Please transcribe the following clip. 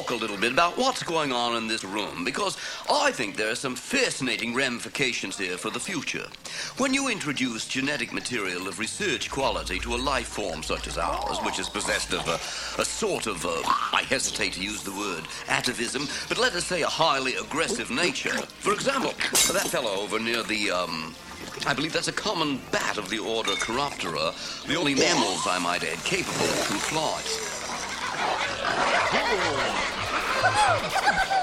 talk a little bit about what's going on in this room, because I think there are some fascinating ramifications here for the future. When you introduce genetic material of research quality to a life form such as ours, which is possessed of a sort of, I hesitate to use the word, atavism, but let us say a highly aggressive nature. For example, that fellow over near the, I believe that's a common bat of the order Chiroptera, the only mammals, I might add, capable of true flight.